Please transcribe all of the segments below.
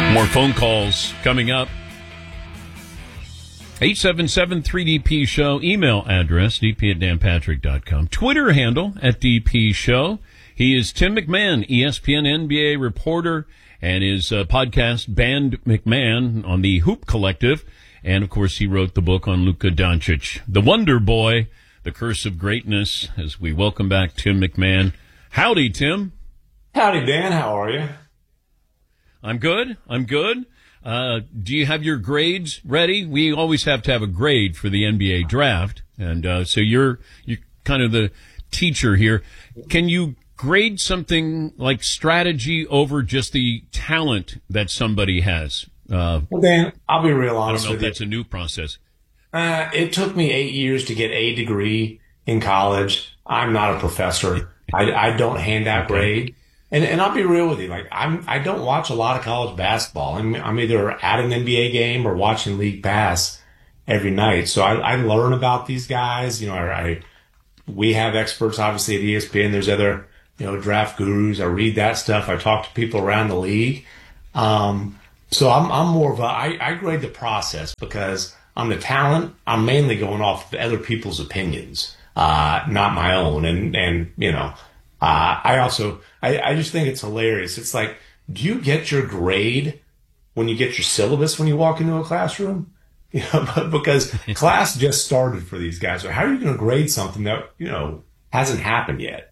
More phone calls coming up. 877-3DP Show. Email address, dp@danpatrick.com. Twitter handle @DP Show. He is Tim McMahon, ESPN NBA reporter, and his podcast, Band McMahon, on the Hoop Collective. And, of course, he wrote the book on Luka Doncic, The Wonder Boy, The Curse of Greatness, as we welcome back Tim McMahon. Howdy, Tim. Howdy, Dan. How are you? I'm good. Do you have your grades ready? We always have to have a grade for the NBA draft. And so you're kind of the teacher here. Can you grade something like strategy over just the talent that somebody has? Well, Dan, I'll be real honest with you. That's a new process. It took me 8 years to get a degree in college. I'm not a professor. I don't hand out grade. And I'll be real with you. Like, I don't watch a lot of college basketball. I'm either at an NBA game or watching League Pass every night. So I learn about these guys. You know, we have experts obviously at ESPN. There's other, draft gurus. I read that stuff. I talk to people around the league. So I'm more of I grade the process because on the talent, I'm mainly going off of other people's opinions, not my own. I just think it's hilarious. It's like, do you get your grade when you get your syllabus when you walk into a classroom? Because class just started for these guys. So how are you going to grade something that, hasn't happened yet?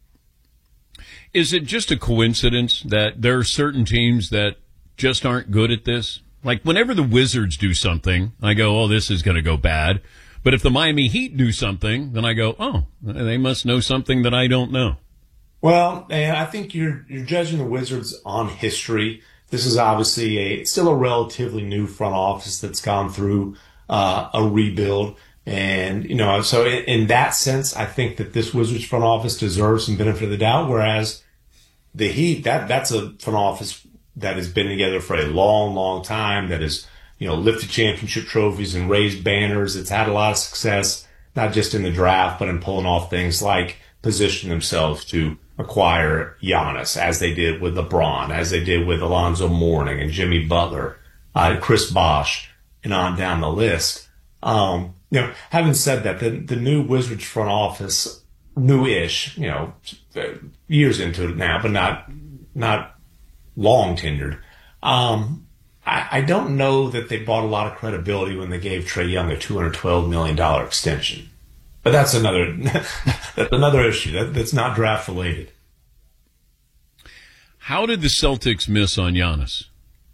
Is it just a coincidence that there are certain teams that just aren't good at this? Like whenever the Wizards do something, I go, oh, this is going to go bad. But if the Miami Heat do something, then I go, oh, they must know something that I don't know. Well, and I think you're judging the Wizards on history. This is obviously still a relatively new front office that's gone through a rebuild. And, so in that sense, I think that this Wizards front office deserves some benefit of the doubt, whereas the Heat, that's a front office that has been together for a long, long time, that has, lifted championship trophies and raised banners. It's had a lot of success, not just in the draft, but in pulling off things like position themselves to acquire Giannis, as they did with LeBron, as they did with Alonzo Mourning and Jimmy Butler, Chris Bosh, and on down the list. Having said that, the new Wizards front office, new-ish, years into it now, but not long tenured. I don't know that they bought a lot of credibility when they gave Trae Young a $212 million extension. But that's another issue. That's not draft related. How did the Celtics miss on Giannis?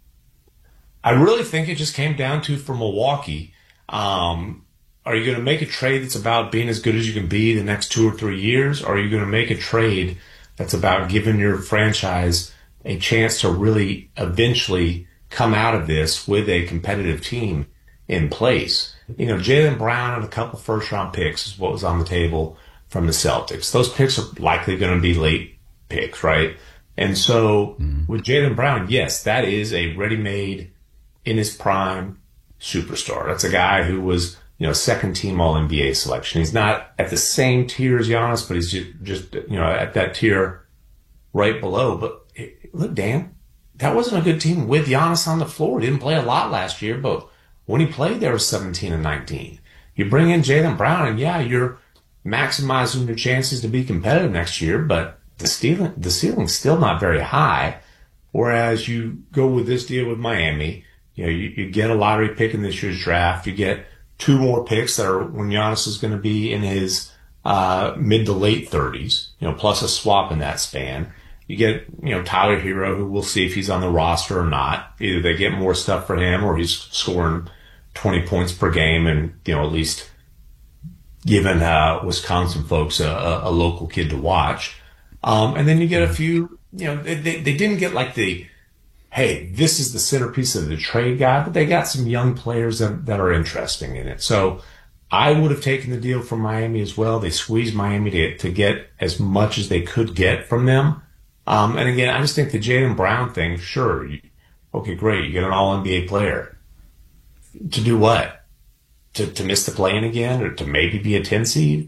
I really think it just came down to, for Milwaukee, are you going to make a trade that's about being as good as you can be the next 2 or 3 years? Or are you going to make a trade that's about giving your franchise a chance to really eventually come out of this with a competitive team in place? Jaylen Brown and a couple first-round picks is what was on the table from the Celtics. Those picks are likely going to be late picks, right? And so with Jaylen Brown, yes, that is a ready-made, in his prime, superstar. That's a guy who was, second-team All-NBA selection. He's not at the same tier as Giannis, but he's just at that tier right below. But look, Dan, that wasn't a good team with Giannis on the floor. He didn't play a lot last year, but when he played, there was 17 and 19. You bring in Jaylen Brown, and yeah, you're maximizing your chances to be competitive next year, but the ceiling's still not very high. Whereas you go with this deal with Miami, you get a lottery pick in this year's draft. You get 2 more picks that are when Giannis is going to be in his mid to late 30s, plus a swap in that span. You get, Tyler Hero, who we'll see if he's on the roster or not. Either they get more stuff for him or he's scoring 20 points per game and, at least giving Wisconsin folks a local kid to watch. And then you get a few, they didn't get like hey, this is the centerpiece of the trade guy, but they got some young players that are interesting in it. So I would have taken the deal from Miami as well. They squeezed Miami to get as much as they could get from them. And again, I just think the Jaylen Brown thing, sure, okay, great, you get an All-NBA player. To do what? To miss the play-in again, or to maybe be a 10 seed?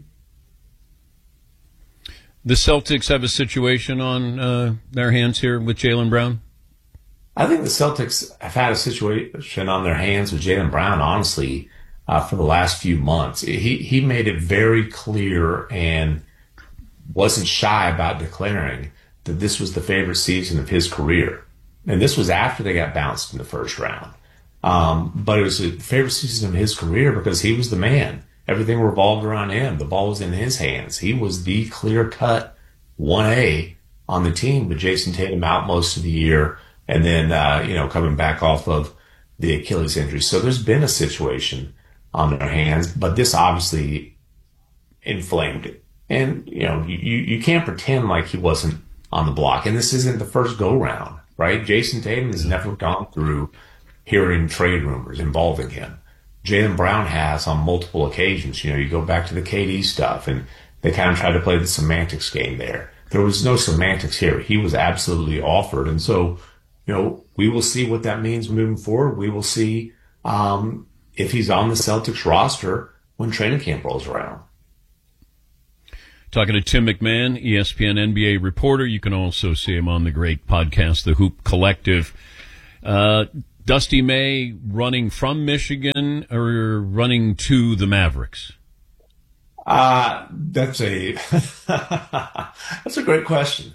The Celtics have a situation on their hands here with Jaylen Brown? I think the Celtics have had a situation on their hands with Jaylen Brown, honestly, for the last few months. He made it very clear and wasn't shy about declaring that this was the favorite season of his career. And this was after they got bounced in the first round. But it was the favorite season of his career because he was the man. Everything revolved around him. The ball was in his hands. He was the clear-cut 1A on the team with Jason Tatum out most of the year and then, coming back off of the Achilles injury. So there's been a situation on their hands, but this obviously inflamed it. And, you can't pretend like he wasn't on the block. And this isn't the first go-round, right? Jason Tatum has never gone through hearing trade rumors involving him. Jaylen Brown has on multiple occasions. You go back to the KD stuff, and they kind of tried to play the semantics game there. There was no semantics here. He was absolutely offered. And so, we will see what that means moving forward. We will see if he's on the Celtics roster when training camp rolls around. Talking to Tim McMahon, ESPN NBA reporter. You can also see him on the great podcast, The Hoop Collective. Dusty May running from Michigan or running to the Mavericks? That's a that's a great question.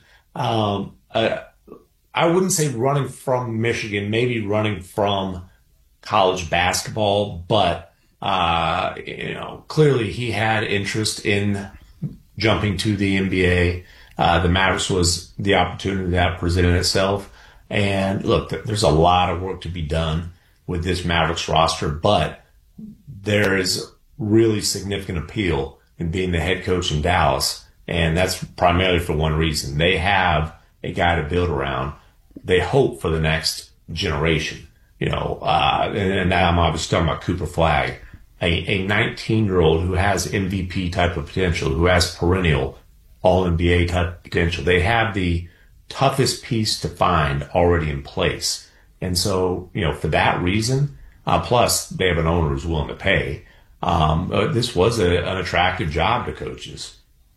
I wouldn't say running from Michigan, maybe running from college basketball, but clearly he had interest in jumping to the NBA. The Mavericks was the opportunity that presented itself. And look, there's a lot of work to be done with this Mavericks roster, but there is really significant appeal in being the head coach in Dallas. And that's primarily for one reason. They have a guy to build around. They hope for the next generation, and now I'm obviously talking about Cooper Flagg, a 19-year-old who has MVP type of potential, who has perennial All-NBA type of potential. They have the toughest piece to find already in place. And so, for that reason, plus they have an owner who's willing to pay, this was an attractive job to coaches.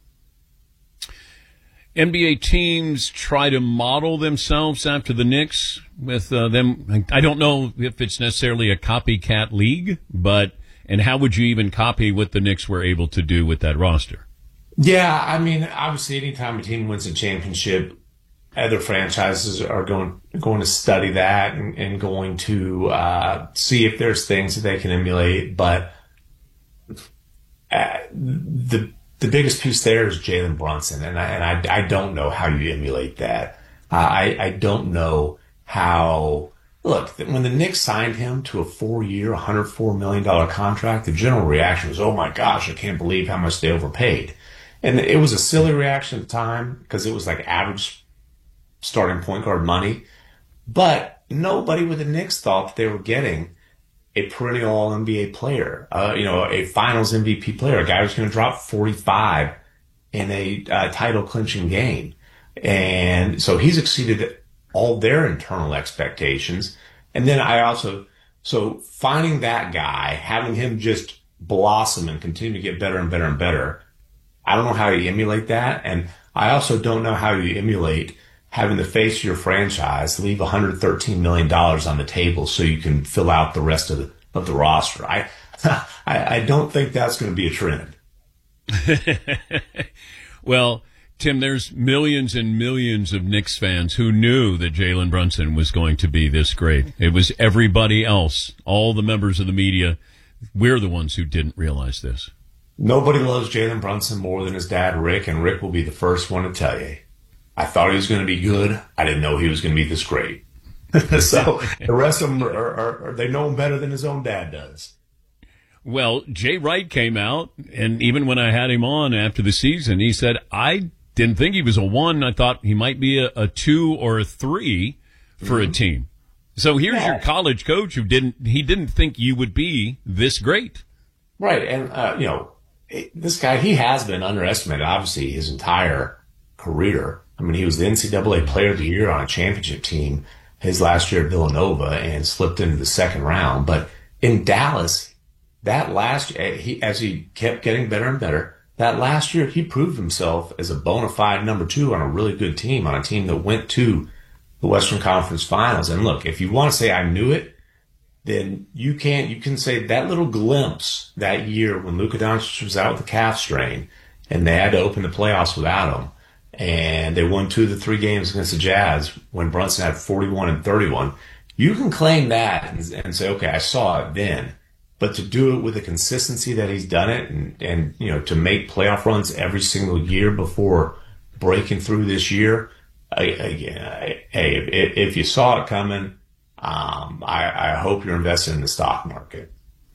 NBA teams try to model themselves after the Knicks with them. I don't know if it's necessarily a copycat league, and how would you even copy what the Knicks were able to do with that roster? Yeah, I mean, obviously anytime a team wins a championship, other franchises are going to study that and going to see if there's things that they can emulate. But the biggest piece there is Jalen Brunson, and I don't know how you emulate that. I don't know how. Look, when the Knicks signed him to a 4-year, $104 million contract, the general reaction was, "Oh my gosh, I can't believe how much they overpaid." And it was a silly reaction at the time because it was like average starting point guard money. But nobody with the Knicks thought that they were getting a perennial All-NBA player, a finals MVP player, a guy who's going to drop 45 in a title-clinching game. And so he's exceeded all their internal expectations. And then so finding that guy, having him just blossom and continue to get better and better and better, I don't know how you emulate that. And I also don't know how you emulate having the face of your franchise leave $113 million on the table so you can fill out the rest of the roster. I don't think that's going to be a trend. Well, Tim, there's millions and millions of Knicks fans who knew that Jalen Brunson was going to be this great. It was everybody else, all the members of the media. We're the ones who didn't realize this. Nobody loves Jalen Brunson more than his dad, Rick, and Rick will be the first one to tell you, I thought he was going to be good. I didn't know he was going to be this great. So the rest of them they know him better than his own dad does. Well, Jay Wright came out, and even when I had him on after the season, he said, I didn't think he was a 1. I thought he might be a 2 or a 3 for a team. So here's your college coach who didn't think you would be this great. Right. And, this guy, he has been underestimated, obviously, his entire career. I mean, he was the NCAA Player of the Year on a championship team his last year at Villanova and slipped into the second round. But in Dallas, that last year, as he kept getting better and better, that last year he proved himself as a bona fide number 2 on a really good team, on a team that went to the Western Conference Finals. And look, if you want to say I knew it, then you can say that little glimpse that year when Luka Doncic was out with the calf strain and they had to open the playoffs without him. And they won 2 of the 3 games against the Jazz when Brunson had 41 and 31. You can claim that and say, okay, I saw it then. But to do it with the consistency that he's done it and to make playoff runs every single year before breaking through this year, if you saw it coming, I hope you're invested in the stock market.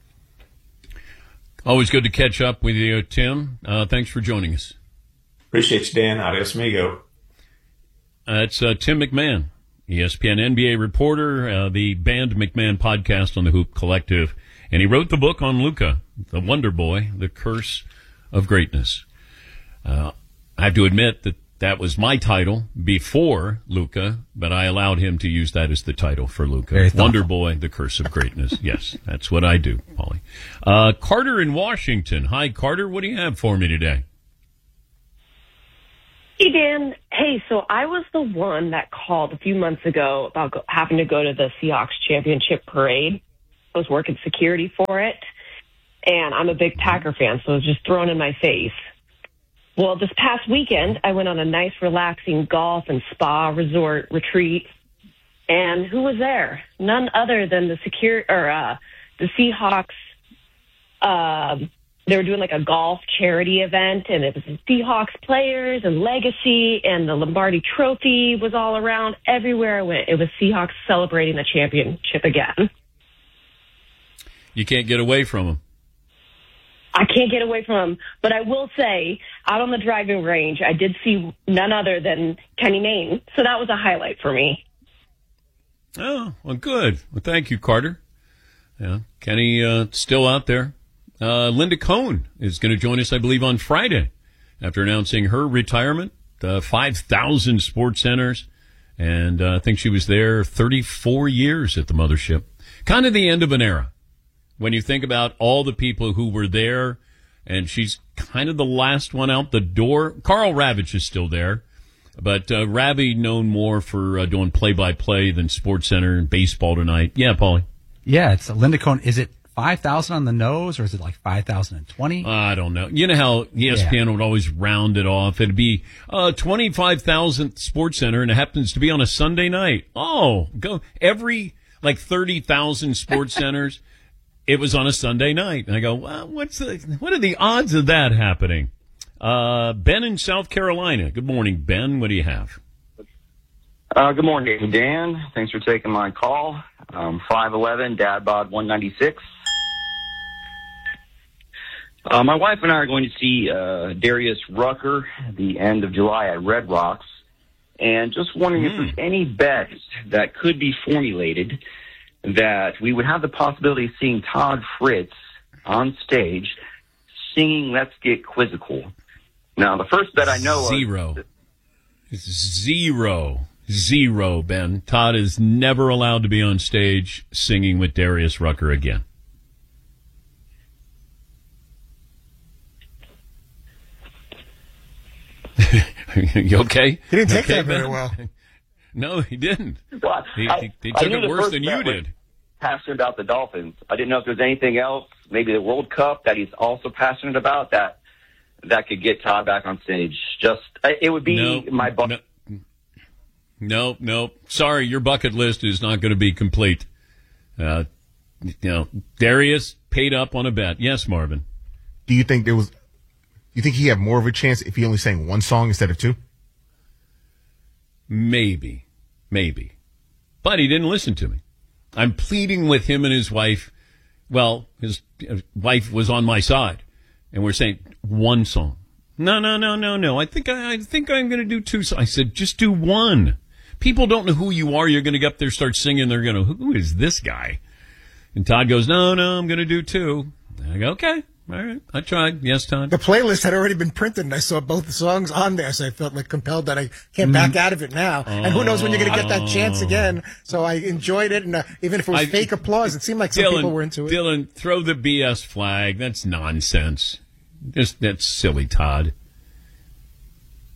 Always good to catch up with you, Tim. Thanks for joining us. Appreciate you, Dan. Adios, amigo. It's Tim McMahon, ESPN NBA reporter, the Band McMahon podcast on the Hoop Collective. And he wrote the book on Luka, the Wonder Boy, The Curse of Greatness. I have to admit that was my title before Luka, but I allowed him to use that as the title for Luka. Wonder Boy, The Curse of Greatness. Yes, that's what I do, Paulie. Carter in Washington. Hi, Carter. What do you have for me today? Hey, Dan. Hey, so I was the one that called a few months ago about having to go to the Seahawks championship parade. I was working security for it, and I'm a big Packer fan, so it was just thrown in my face. Well, this past weekend, I went on a nice, relaxing golf and spa resort retreat, and who was there? None other than the Seahawks. They were doing like a golf charity event, and it was the Seahawks players and legacy, and the Lombardi Trophy was all around. Everywhere I went, it was Seahawks celebrating the championship again. You can't get away from them. I can't get away from them, but I will say, out on the driving range, I did see none other than Kenny Mayne, so that was a highlight for me. Oh, well, good. Well, thank you, Carter. Yeah, Kenny still out there. Linda Cohn is going to join us, I believe, on Friday after announcing her retirement. 5,000 sports centers, and I think she was there 34 years at the mothership. Kind of the end of an era. When you think about all the people who were there, and she's kind of the last one out the door. Carl Ravitch is still there, but Ravi known more for doing play-by-play than SportsCenter and baseball tonight. Yeah, Paulie? Yeah, it's Linda Cohn. Is it 5,000 on the nose, or is it like 5,020? I don't know. You know how ESPN would always round it off. It'd be 25,000th SportsCenter, and it happens to be on a Sunday night. Oh, go every 30,000 sports centers. It was on a Sunday night. And I go, well, what are the odds of that happening? Ben in South Carolina. Good morning, Ben. What do you have? Good morning, Dan. Thanks for taking my call. 5'11", Dad bod 196. My wife and I are going to see Darius Rucker at the end of July at Red Rocks. And just wondering if there's any bets that could be formulated that we would have the possibility of seeing Todd Fritz on stage singing Let's Get Quizzical. Now, the first bet I know Zero, Ben. Todd is never allowed to be on stage singing with Darius Rucker again. You okay? He didn't take that very well. No, he didn't. Well, he took it worse than you did. Passionate about the Dolphins. I didn't know if there was anything else, maybe the World Cup that he's also passionate about that could get Todd back on stage. It would be my bucket. No. Sorry, your bucket list is not going to be complete. Darius paid up on a bet. Yes, Marvin. Do you think he had more of a chance if he only sang one song instead of two? Maybe. But he didn't listen to me. I'm pleading with him and his wife. Well, his wife was on my side, and we're saying one song. No. I think I'm going to do two songs. I said, just do one. People don't know who you are. You're going to get up there, start singing. They're going to, who is this guy? And Todd goes, no, I'm going to do two. And I go, okay. All right, I tried. Yes, Todd. The playlist had already been printed, and I saw both the songs on there, so I felt compelled that I can't back out of it now. And who knows when you're going to get that chance again. So I enjoyed it, and even if it was fake applause, it seemed like some people were into it. Dylan, throw the BS flag. That's nonsense. That's silly, Todd.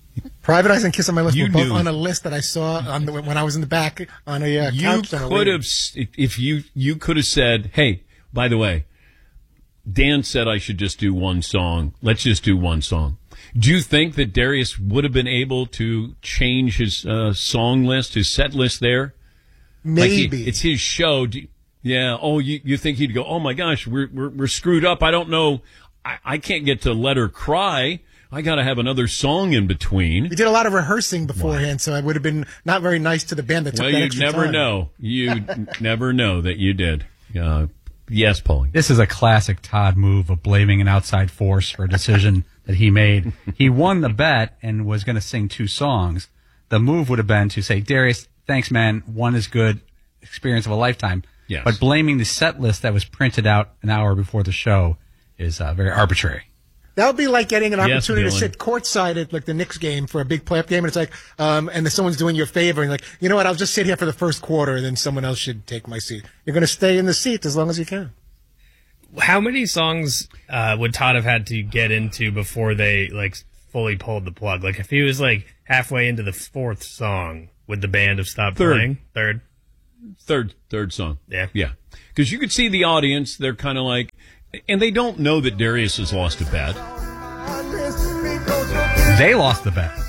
Private Eyes and Kiss on My List You were both knew. on a list that I saw when I was in the back on a You couch. could have, if you could have said, hey, by the way, Dan said I should just do one song. Let's just do one song. Do you think that Darius would have been able to change his song list, his set list there? Maybe. It's his show. Yeah. Oh, you think he'd go, oh my gosh, we're screwed up. I don't know. I can't get to Let Her Cry. I got to have another song in between. We did a lot of rehearsing beforehand, so I would have been not very nice to the band that took that extra time. Well, you'd never know. You never know that you did. Yes, Paulie. This is a classic Todd move of blaming an outside force for a decision that he made. He won the bet and was going to sing 2 songs. The move would have been to say, Darius, thanks, man. One is good. Experience of a lifetime. Yes. But blaming the set list that was printed out an hour before the show is very arbitrary. That would be like getting an opportunity to Dylan. sit courtside at like the Knicks game for a big playoff game, and it's like, and then someone's doing you a favor, and you're like, you know what? I'll just sit here for the first quarter, and then someone else should take my seat. You're going to stay in the seat as long as you can. How many songs would Todd have had to get into before they like fully pulled the plug? Like if he was like halfway into the 4th song, would the band have stopped playing? Third song. Yeah. Because you could see the audience, they're kind of like, and they don't know that Darius has lost a bet. They lost the bet.